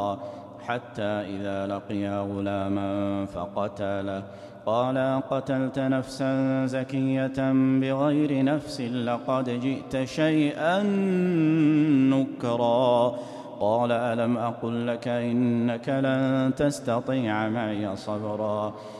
حتى إذا لقيا غلاما فقتله قال قتلت نفسا زكية بغير نفس لقد جئت شيئا نكرا قال ألم أقل لك إنك لن تستطيع معي صبرا